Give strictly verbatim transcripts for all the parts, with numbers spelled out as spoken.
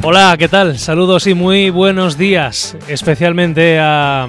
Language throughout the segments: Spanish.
Hola, ¿qué tal? Saludos y muy buenos días, especialmente a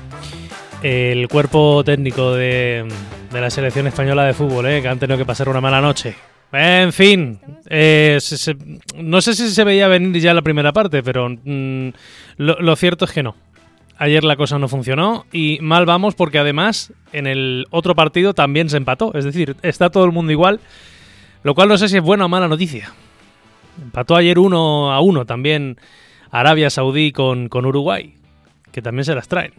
el cuerpo técnico de, de la selección española de fútbol, ¿eh? Que han tenido que pasar una mala noche. En fin, eh, se, se, no sé si se veía venir ya la primera parte, pero mm, lo, lo cierto es que no. Ayer la cosa no funcionó y mal vamos porque además en el otro partido también se empató. Es decir, está todo el mundo igual, lo cual no sé si es buena o mala noticia. Empató ayer uno a uno también Arabia Saudí con, con Uruguay, que también se las traen.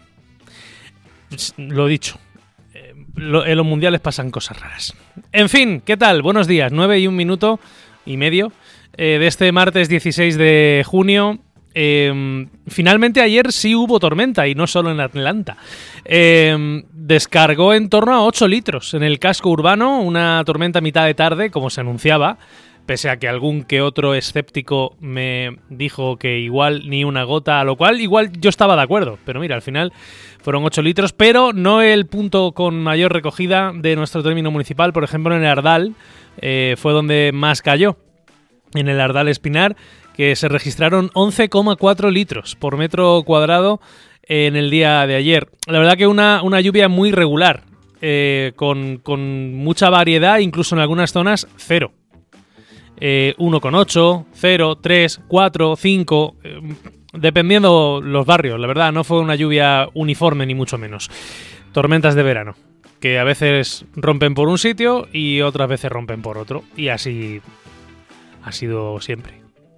Lo dicho, eh, lo, en los mundiales pasan cosas raras. En fin, ¿qué tal? Buenos días, nueve y un minuto y medio eh, de este martes dieciséis de junio. Eh, finalmente ayer sí hubo tormenta y no solo en Atlanta. Eh, descargó en torno a ocho litros en el casco urbano, una tormenta a mitad de tarde, como se anunciaba. Pese a que algún que otro escéptico me dijo que igual ni una gota, a lo cual igual yo estaba de acuerdo. Pero mira, al final fueron ocho litros, pero no el punto con mayor recogida de nuestro término municipal. Por ejemplo, en el Ardal eh, fue donde más cayó. En el Ardal Espinar, que se registraron once coma cuatro litros por metro cuadrado en el día de ayer. La verdad que una, una lluvia muy regular, eh, con, con mucha variedad, incluso en algunas zonas cero. Eh, uno coma ocho, cero, tres, cuatro, cinco, eh, dependiendo los barrios. La verdad, no fue una lluvia uniforme ni mucho menos. Tormentas de verano, que a veces rompen por un sitio y otras veces rompen por otro. Y así ha sido siempre,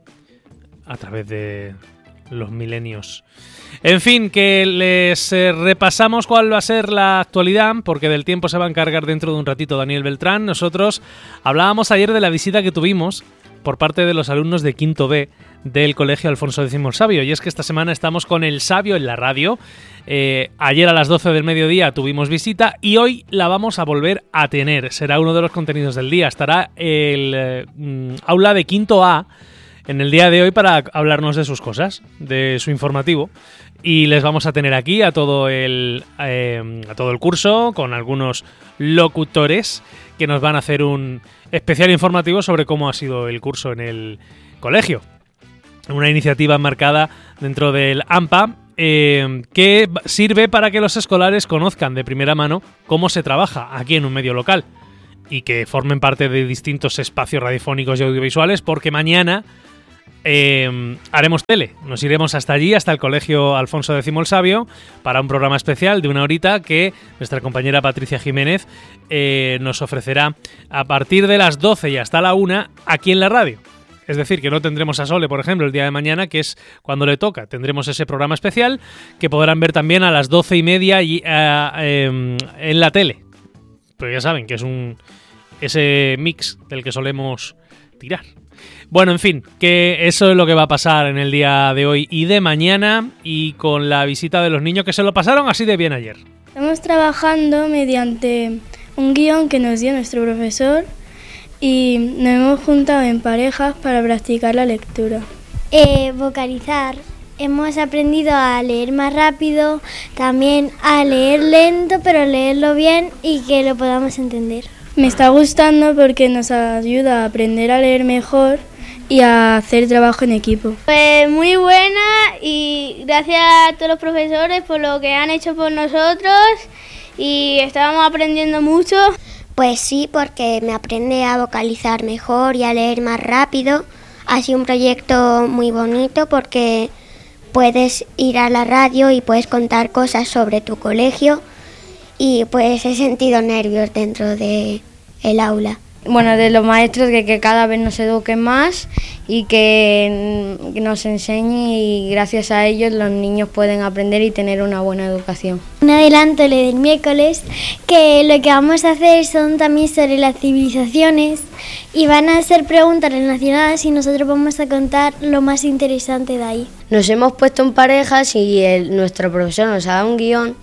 a través de los milenios. En fin, que les eh, repasamos cuál va a ser la actualidad, porque del tiempo se va a encargar dentro de un ratito Daniel Beltrán. Nosotros hablábamos ayer de la visita que tuvimos por parte de los alumnos de quinto B del Colegio Alfonso X el Sabio, y es que esta semana estamos con El Sabio en la radio. Eh, ayer a las doce del mediodía tuvimos visita y hoy la vamos a volver a tener. Será uno de los contenidos del día. Estará el eh, aula de quinto A en el día de hoy para hablarnos de sus cosas, de su informativo. Y les vamos a tener aquí a todo el eh, a todo el curso con algunos locutores que nos van a hacer un especial informativo sobre cómo ha sido el curso en el colegio. Una iniciativa marcada dentro del A M P A eh, que sirve para que los escolares conozcan de primera mano cómo se trabaja aquí en un medio local y que formen parte de distintos espacios radiofónicos y audiovisuales, porque mañana Eh, haremos tele, nos iremos hasta allí, hasta el Colegio Alfonso X el Sabio, para un programa especial de una horita que nuestra compañera Patricia Jiménez eh, nos ofrecerá a partir de las doce y hasta la una aquí en la radio. Es decir, que no tendremos a Sole, por ejemplo, el día de mañana, que es cuando le toca. Tendremos ese programa especial que podrán ver también a las doce y media y, uh, eh, en la tele. Pero ya saben que es un ese mix del que solemos tirar. Bueno, en fin, que eso es lo que va a pasar en el día de hoy y de mañana, y con la visita de los niños que se lo pasaron así de bien ayer. Estamos trabajando mediante un guión que nos dio nuestro profesor y nos hemos juntado en parejas para practicar la lectura. Eh, vocalizar. Hemos aprendido a leer más rápido, también a leer lento, pero leerlo bien y que lo podamos entender. Me está gustando porque nos ayuda a aprender a leer mejor y a hacer trabajo en equipo. Pues muy buena, y gracias a todos los profesores por lo que han hecho por nosotros, y estábamos aprendiendo mucho. Pues sí, porque me aprende a vocalizar mejor y a leer más rápido. Ha sido un proyecto muy bonito porque puedes ir a la radio y puedes contar cosas sobre tu colegio, y pues he sentido nervios dentro de el aula. Bueno, de los maestros, que, que cada vez nos eduquen más y que, que nos enseñen, y gracias a ellos los niños pueden aprender y tener una buena educación. Un adelanto del miércoles, que lo que vamos a hacer son también sobre las civilizaciones, y van a ser preguntas relacionadas y nosotros vamos a contar lo más interesante de ahí. Nos hemos puesto en parejas y el, nuestro profesor nos ha dado un guión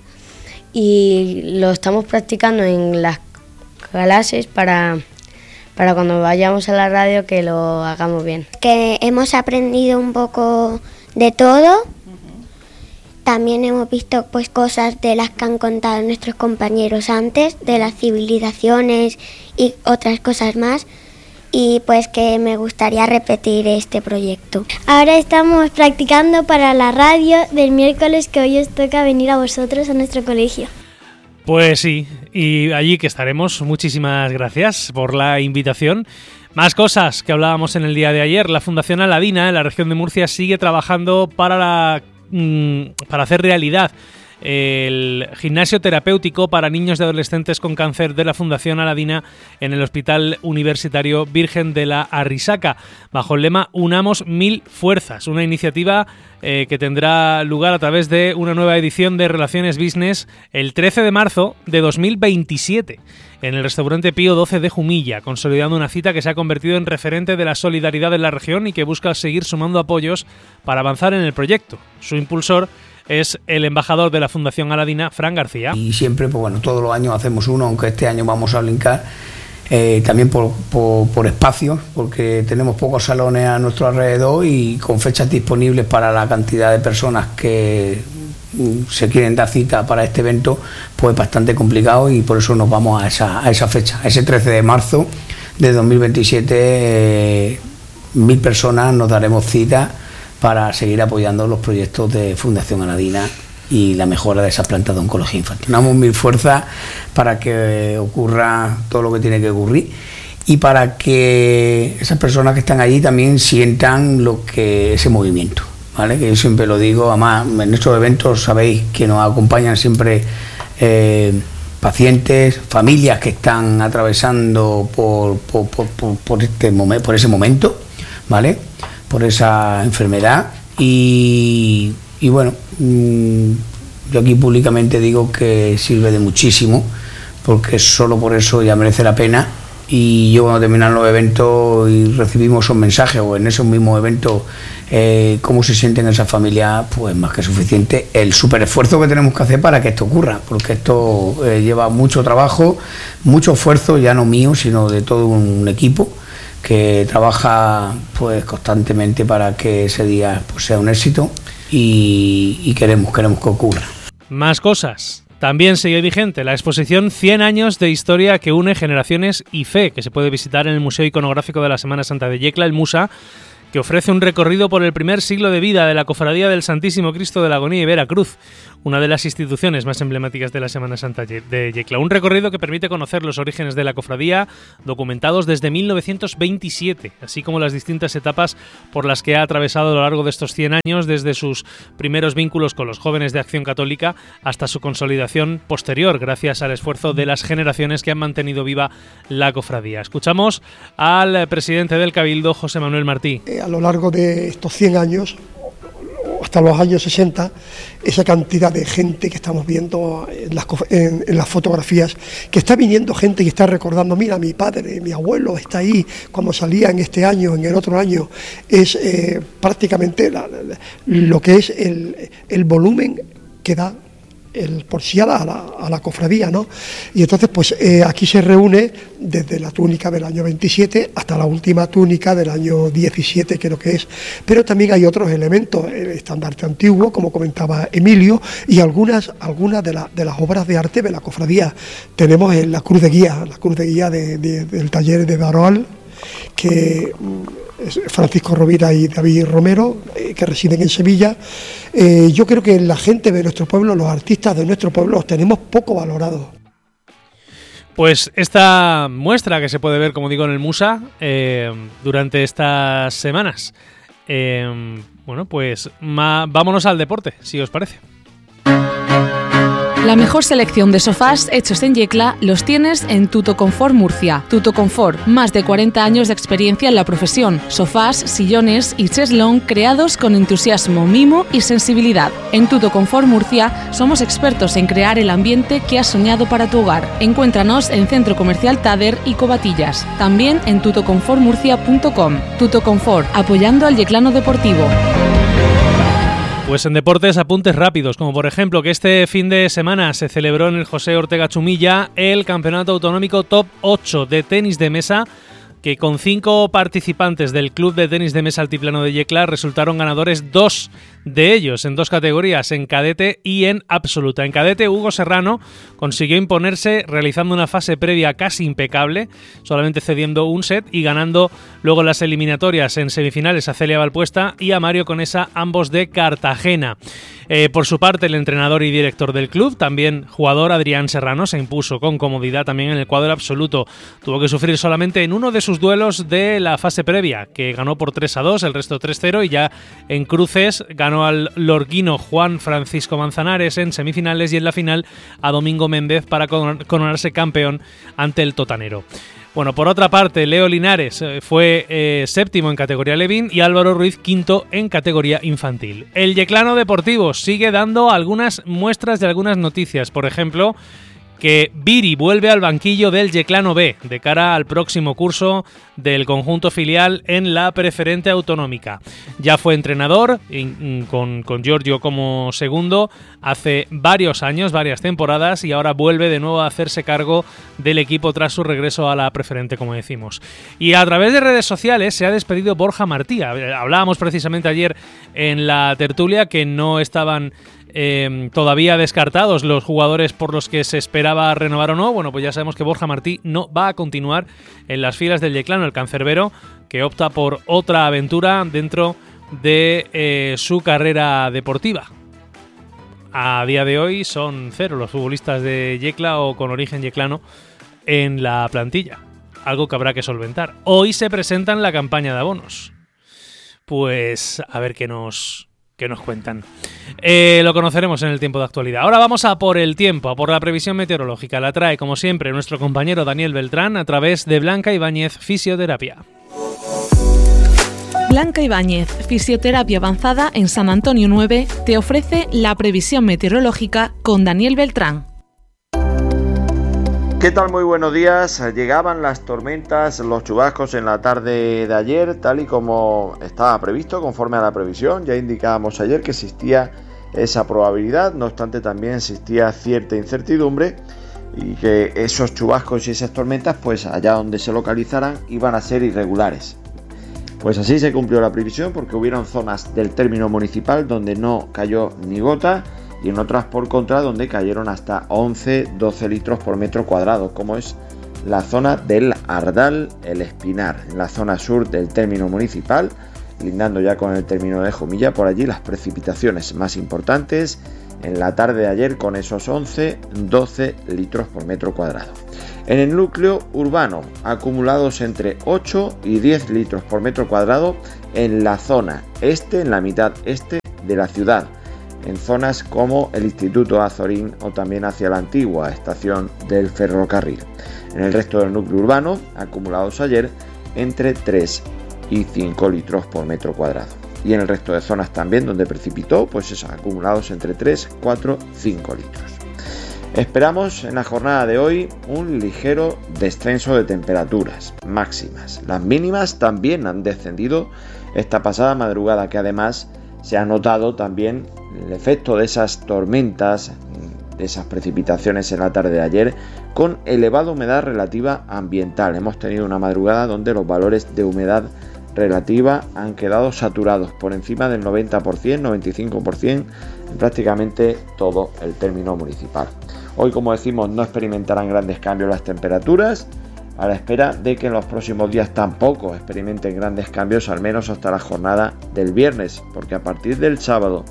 y lo estamos practicando en las clases para, para cuando vayamos a la radio que lo hagamos bien. Que hemos aprendido un poco de todo. Uh-huh. También hemos visto pues cosas de las que han contado nuestros compañeros antes, de las civilizaciones y otras cosas más. y pues que me gustaría repetir este proyecto. Ahora estamos practicando para la radio del miércoles que hoy os toca venir a vosotros a nuestro colegio. Pues sí, y allí que estaremos. Muchísimas gracias por la invitación. Más cosas que hablábamos en el día de ayer. La Fundación Aladina en la región de Murcia sigue trabajando para, la, mmm, para hacer realidad el gimnasio terapéutico para niños y adolescentes con cáncer de la Fundación Aladina en el Hospital Universitario Virgen de la Arrixaca, bajo el lema Unamos Mil Fuerzas, una iniciativa eh, que tendrá lugar a través de una nueva edición de Relaciones Business el trece de marzo de dos mil veintisiete en el restaurante Pío doce de Jumilla, consolidando una cita que se ha convertido en referente de la solidaridad en la región y que busca seguir sumando apoyos para avanzar en el proyecto. Su impulsor es el embajador de la Fundación Aladina, Fran García. Y siempre, pues bueno, todos los años hacemos uno, aunque este año vamos a brincar, eh, también por, por, por espacios, porque tenemos pocos salones a nuestro alrededor y con fechas disponibles para la cantidad de personas que se quieren dar cita para este evento, pues bastante complicado, y por eso nos vamos a esa, a esa fecha, a ese trece de marzo de dos mil veintisiete, eh, mil personas nos daremos cita para seguir apoyando los proyectos de Fundación Aladina y la mejora de esas plantas de oncología infantil. Damos mil fuerzas para que ocurra todo lo que tiene que ocurrir y para que esas personas que están allí también sientan lo que ese movimiento, ¿vale? Que yo siempre lo digo, además en estos eventos sabéis que nos acompañan siempre eh, pacientes, familias que están atravesando por, por, por, por, por, este momen- por ese momento, ¿vale? Por esa enfermedad y, y bueno, mmm, yo aquí públicamente digo que sirve de muchísimo, porque solo por eso ya merece la pena. Y yo cuando terminan los eventos y recibimos esos mensajes o en esos mismos eventos eh, cómo se sienten esas familias, pues más que suficiente el súper esfuerzo que tenemos que hacer para que esto ocurra, porque esto eh, lleva mucho trabajo, mucho esfuerzo, ya no mío, sino de todo un equipo que trabaja pues constantemente para que ese día pues, sea un éxito y, y queremos, queremos que ocurra. Más cosas. También sigue vigente la exposición cien años de historia que une generaciones y fe, que se puede visitar en el Museo Iconográfico de la Semana Santa de Yecla, el Musa, que ofrece un recorrido por el primer siglo de vida de la Cofradía del Santísimo Cristo de la Agonía y Veracruz, una de las instituciones más emblemáticas de la Semana Santa de Yecla. Un recorrido que permite conocer los orígenes de la cofradía, documentados desde mil novecientos veintisiete, así como las distintas etapas por las que ha atravesado a lo largo de estos cien años, desde sus primeros vínculos con los jóvenes de Acción Católica hasta su consolidación posterior, gracias al esfuerzo de las generaciones que han mantenido viva la cofradía. Escuchamos al presidente del Cabildo, José Manuel Martí. A lo largo de estos cien años, hasta los años sesenta, esa cantidad de gente que estamos viendo en las, en, en las fotografías, que está viniendo gente y está recordando, mira, mi padre, mi abuelo está ahí, cuando salía en este año, en el otro año, es eh, prácticamente la, la, lo que es el, el volumen que da el porciada a la, a la cofradía, ¿no? Y entonces pues eh, aquí se reúne desde la túnica del año veintisiete hasta la última túnica del año diecisiete, creo que es, pero también hay otros elementos, el estandarte antiguo, como comentaba Emilio, y algunas algunas de, la, de las obras de arte de la cofradía. Tenemos en la cruz de guía, la cruz de guía de, de, del taller de Baroal, que es Francisco Rovira y David Romero, eh, que residen en Sevilla. Eh, yo creo que la gente de nuestro pueblo, los artistas de nuestro pueblo, los tenemos poco valorados. Pues esta muestra que se puede ver, como digo, en el Musa eh, durante estas semanas. Eh, bueno, pues ma- vámonos al deporte, si os parece. La mejor selección de sofás hechos en Yecla los tienes en Tutoconfort Murcia. Tutoconfort, más de cuarenta años de experiencia en la profesión. Sofás, sillones y cheslón creados con entusiasmo, mimo y sensibilidad. En Tutoconfort Murcia somos expertos en crear el ambiente que has soñado para tu hogar. Encuéntranos en Centro Comercial Tader y Covatillas. También en tutoconfort murcia punto com. Tutoconfort, apoyando al yeclano deportivo. Pues en deportes, apuntes rápidos, como por ejemplo que este fin de semana se celebró en el José Ortega Chumilla el Campeonato Autonómico Top ocho de tenis de mesa, que con cinco participantes del Club de Tenis de Mesa Altiplano de Yecla resultaron ganadores dos de ellos en dos categorías, en cadete y en absoluta. En cadete, Hugo Serrano consiguió imponerse realizando una fase previa casi impecable, solamente cediendo un set y ganando luego las eliminatorias en semifinales a Celia Valpuesta y a Mario Conesa, ambos de Cartagena. Eh, por su parte, el entrenador y director del club, también jugador Adrián Serrano, se impuso con comodidad también en el cuadro absoluto. Tuvo que sufrir solamente en uno de sus duelos de la fase previa, que ganó por tres a dos, el resto tres cero, y ya en cruces ganó al lorguino Juan Francisco Manzanares en semifinales y en la final a Domingo Méndez para coronarse campeón ante el totanero. Bueno, por otra parte, Leo Linares fue eh, séptimo en categoría Levín y Álvaro Ruiz quinto en categoría infantil. El Yeclano Deportivo sigue dando algunas muestras de algunas noticias. Por ejemplo, que Viri vuelve al banquillo del Yeclano B de cara al próximo curso del conjunto filial en la preferente autonómica. Ya fue entrenador con, con Giorgio como segundo hace varios años, varias temporadas, y ahora vuelve de nuevo a hacerse cargo del equipo tras su regreso a la preferente, como decimos. Y a través de redes sociales se ha despedido Borja Martí. Hablábamos precisamente ayer en la tertulia que no estaban Eh, todavía descartados los jugadores por los que se esperaba renovar o no. Bueno, pues ya sabemos que Borja Martí no va a continuar en las filas del Yeclano, el cancerbero, que opta por otra aventura dentro de eh, su carrera deportiva. A día de hoy son cero los futbolistas de Yecla o con origen yeclano en la plantilla, algo que habrá que solventar. Hoy se presenta en la campaña de abonos. Pues a ver qué nos... que nos cuentan. Eh, lo conoceremos en el tiempo de actualidad. Ahora vamos a por el tiempo, a por la previsión meteorológica. La trae, como siempre, nuestro compañero Daniel Beltrán a través de Blanca Ibáñez Fisioterapia. Blanca Ibáñez Fisioterapia Avanzada en San Antonio nueve te ofrece la previsión meteorológica con Daniel Beltrán. ¿Qué tal? Muy buenos días. Llegaban las tormentas, los chubascos en la tarde de ayer, tal y como estaba previsto, conforme a la previsión. Ya indicábamos ayer que existía esa probabilidad, no obstante también existía cierta incertidumbre y que esos chubascos y esas tormentas, pues allá donde se localizaran, iban a ser irregulares. Pues así se cumplió la previsión, porque hubieron zonas del término municipal donde no cayó ni gota, y en otras por contra donde cayeron hasta once a doce litros por metro cuadrado, como es la zona del Ardal, el Espinar, en la zona sur del término municipal, lindando ya con el término de Jumilla. Por allí las precipitaciones más importantes en la tarde de ayer, con esos once a doce litros por metro cuadrado. En el núcleo urbano, acumulados entre ocho y diez litros por metro cuadrado en la zona este, en la mitad este de la ciudad, en zonas como el Instituto Azorín o también hacia la antigua estación del ferrocarril. En el resto del núcleo urbano, acumulados ayer entre tres y cinco litros por metro cuadrado. Y en el resto de zonas también donde precipitó, pues eso, acumulados entre tres, cuatro, cinco litros. Esperamos en la jornada de hoy un ligero descenso de temperaturas máximas. Las mínimas también han descendido esta pasada madrugada, que además se ha notado también el efecto de esas tormentas, de esas precipitaciones en la tarde de ayer, con elevada humedad relativa ambiental. Hemos tenido una madrugada donde los valores de humedad relativa han quedado saturados por encima del noventa por ciento, noventa y cinco por ciento en prácticamente todo el término municipal. Hoy, como decimos, no experimentarán grandes cambios las temperaturas, a la espera de que en los próximos días tampoco experimenten grandes cambios, al menos hasta la jornada del viernes, porque a partir del sábado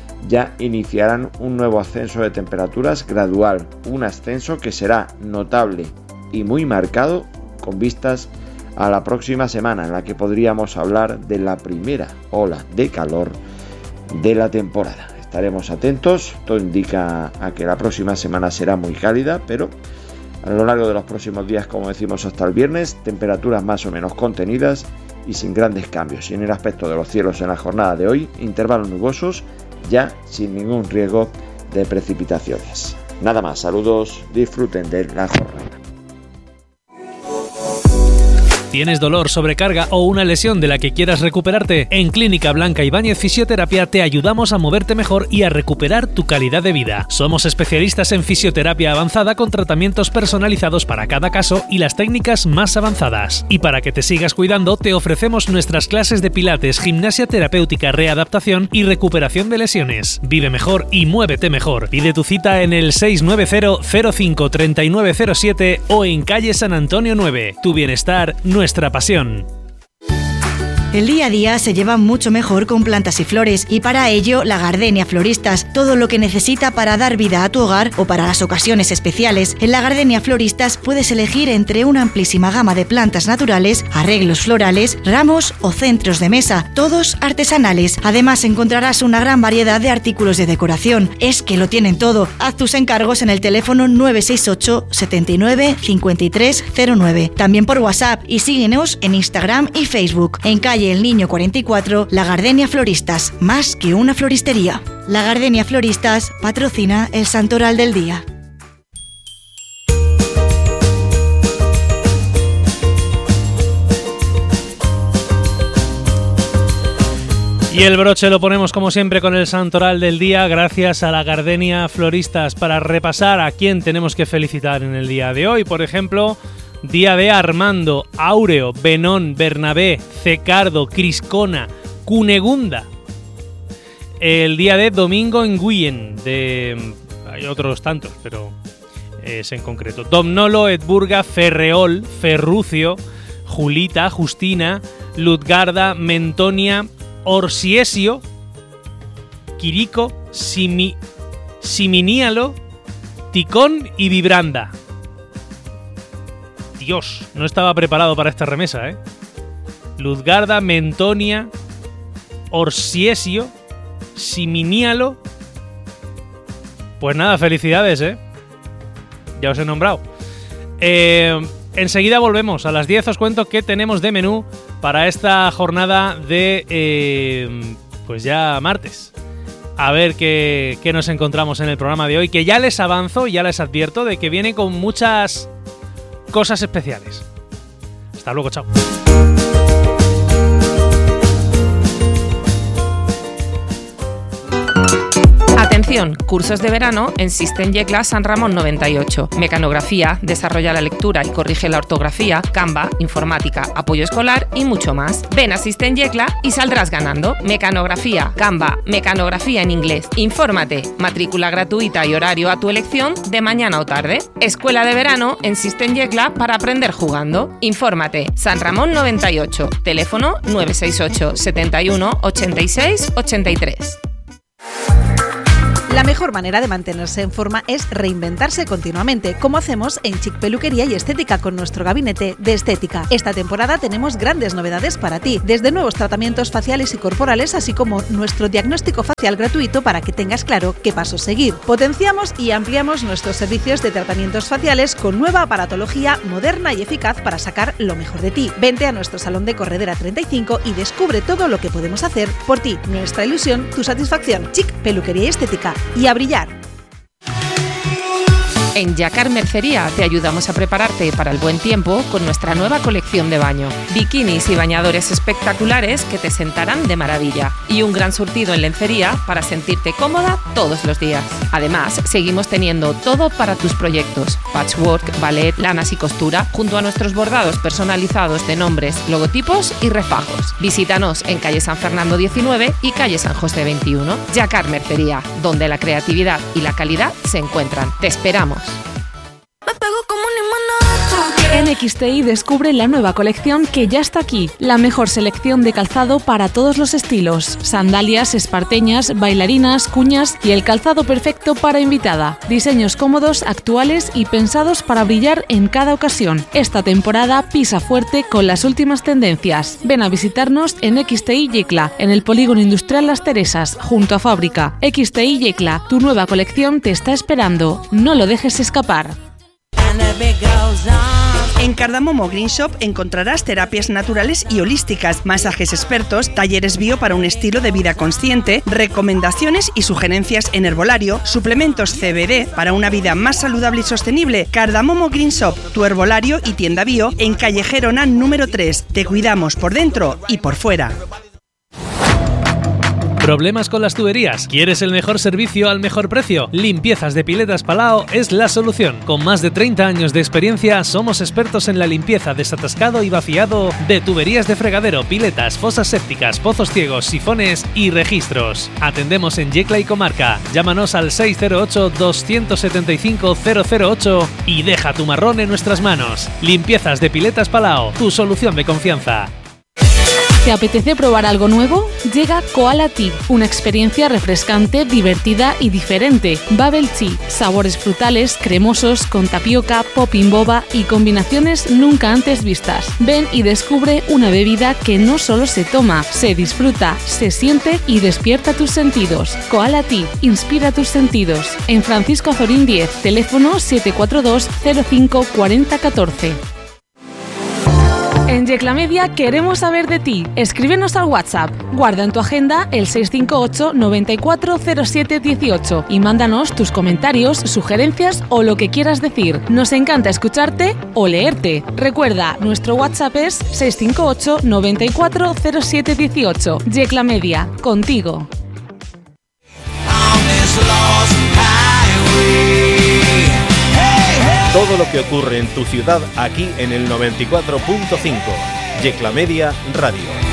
ya iniciarán un nuevo ascenso de temperaturas gradual, un ascenso que será notable y muy marcado con vistas a la próxima semana, en la que podríamos hablar de la primera ola de calor de la temporada. Estaremos atentos, todo indica a que la próxima semana será muy cálida, pero a lo largo de los próximos días, como decimos, hasta el viernes, temperaturas más o menos contenidas y sin grandes cambios. Y en el aspecto de los cielos en la jornada de hoy, intervalos nubosos, ya sin ningún riesgo de precipitaciones. Nada más, saludos, disfruten de la jornada. ¿Tienes dolor, sobrecarga o una lesión de la que quieras recuperarte? En Clínica Blanca Ibáñez Fisioterapia te ayudamos a moverte mejor y a recuperar tu calidad de vida. Somos especialistas en fisioterapia avanzada con tratamientos personalizados para cada caso y las técnicas más avanzadas. Y para que te sigas cuidando, te ofrecemos nuestras clases de pilates, gimnasia terapéutica, readaptación y recuperación de lesiones. Vive mejor y muévete mejor. Pide tu cita en el seis nueve cero cero cinco tres nueve cero siete o en calle San Antonio nueve. Tu bienestar, nuestra pasión. El día a día se lleva mucho mejor con plantas y flores y para ello La Gardenia Floristas, todo lo que necesita para dar vida a tu hogar o para las ocasiones especiales. En La Gardenia Floristas puedes elegir entre una amplísima gama de plantas naturales, arreglos florales, ramos o centros de mesa, todos artesanales. Además encontrarás una gran variedad de artículos de decoración. Es que lo tienen todo. Haz tus encargos en el teléfono nueve seis ocho setenta y nueve cincuenta y tres cero nueve. También por WhatsApp y síguenos en Instagram y Facebook. En calle El Niño cuarenta y cuatro, La Gardenia Floristas, más que una floristería. La Gardenia Floristas patrocina el Santoral del Día. Y el broche lo ponemos como siempre con el Santoral del Día, gracias a La Gardenia Floristas, para repasar a quién tenemos que felicitar en el día de hoy. Por ejemplo, día de Armando, Áureo, Benón, Bernabé, Cecardo, Criscona, Cunegunda. El día de Domingo Nguyen, de... hay otros tantos, pero es en concreto. Domnolo, Edburga, Ferreol, Ferrucio, Julita, Justina, Lutgarda, Mentonia, Orsiesio, Quirico, Simi, Siminialo, Ticón y Vibranda. Dios, no estaba preparado para esta remesa, ¿eh? Luzgarda, Mentonia, Orsiesio, Siminialo. Pues nada, felicidades, ¿eh? Ya os he nombrado. Eh, enseguida volvemos. A las diez os cuento qué tenemos de menú para esta jornada de... Eh, pues ya martes. A ver qué, qué nos encontramos en el programa de hoy, que ya les avanzo, ya les advierto de que viene con muchas cosas especiales. Hasta luego, chao. Atención, cursos de verano en System Yecla San Ramón noventa y ocho. Mecanografía, desarrolla la lectura y corrige la ortografía, Canva, informática, apoyo escolar y mucho más. Ven a System Yecla y saldrás ganando. Mecanografía, Canva, mecanografía en inglés. Infórmate, matrícula gratuita y horario a tu elección de mañana o tarde. Escuela de verano en System Yecla para aprender jugando. Infórmate, San Ramón noventa y ocho, teléfono nueve seis ocho setenta y uno ochenta y seis ochenta y tres. La mejor manera de mantenerse en forma es reinventarse continuamente, como hacemos en Chic Peluquería y Estética con nuestro gabinete de estética. Esta temporada tenemos grandes novedades para ti, desde nuevos tratamientos faciales y corporales, así como nuestro diagnóstico facial gratuito para que tengas claro qué pasos seguir. Potenciamos y ampliamos nuestros servicios de tratamientos faciales con nueva aparatología moderna y eficaz para sacar lo mejor de ti. Vente a nuestro salón de Corredera treinta y cinco y descubre todo lo que podemos hacer por ti. Nuestra ilusión, tu satisfacción. Chic Peluquería y Estética. Y a brillar. En Yacar Mercería te ayudamos a prepararte para el buen tiempo con nuestra nueva colección de baño. Bikinis y bañadores espectaculares que te sentarán de maravilla. Y un gran surtido en lencería para sentirte cómoda todos los días. Además, seguimos teniendo todo para tus proyectos. Patchwork, ballet, lanas y costura, junto a nuestros bordados personalizados de nombres, logotipos y refajos. Visítanos en calle San Fernando diecinueve y calle San José veintiuno. Yacar Mercería, donde la creatividad y la calidad se encuentran. Te esperamos. En X T I descubre la nueva colección que ya está aquí. La mejor selección de calzado para todos los estilos. Sandalias, esparteñas, bailarinas, cuñas y el calzado perfecto para invitada. Diseños cómodos, actuales y pensados para brillar en cada ocasión. Esta temporada pisa fuerte con las últimas tendencias. Ven a visitarnos en X T I Yecla, en el Polígono Industrial Las Teresas, junto a Fábrica. X T I Yecla, tu nueva colección te está esperando. No lo dejes escapar. En Cardamomo Green Shop encontrarás terapias naturales y holísticas, masajes expertos, talleres bio para un estilo de vida consciente, recomendaciones y sugerencias en herbolario, suplementos C B D para una vida más saludable y sostenible. Cardamomo Green Shop, tu herbolario y tienda bio en calle Gerona número tres. Te cuidamos por dentro y por fuera. ¿Problemas con las tuberías? ¿Quieres el mejor servicio al mejor precio? Limpiezas de Piletas Palao es la solución. Con más de treinta años de experiencia, somos expertos en la limpieza, desatascado y vaciado de tuberías de fregadero, piletas, fosas sépticas, pozos ciegos, sifones y registros. Atendemos en Yecla y comarca. Llámanos al seis cero ocho, dos siete cinco, cero cero ocho y deja tu marrón en nuestras manos. Limpiezas de Piletas Palao, tu solución de confianza. ¿Te apetece probar algo nuevo? Llega Koala Tea, una experiencia refrescante, divertida y diferente. Bubble Tea, sabores frutales, cremosos, con tapioca, popping boba y combinaciones nunca antes vistas. Ven y descubre una bebida que no solo se toma, se disfruta, se siente y despierta tus sentidos. Koala Tea, inspira tus sentidos. En Francisco Azorín diez, teléfono siete cuatro dos, cero cinco, cuatro cero uno cuatro. En Yecla Media queremos saber de ti. Escríbenos al WhatsApp. Guarda en tu agenda el seis cinco ocho, noventa y cuatro, cero siete dieciocho y mándanos tus comentarios, sugerencias o lo que quieras decir. Nos encanta escucharte o leerte. Recuerda, nuestro WhatsApp es seis cinco ocho, noventa y cuatro, cero siete dieciocho. Yecla Media, contigo. Todo lo que ocurre en tu ciudad aquí en el noventa y cuatro punto cinco. Yecla Media Radio.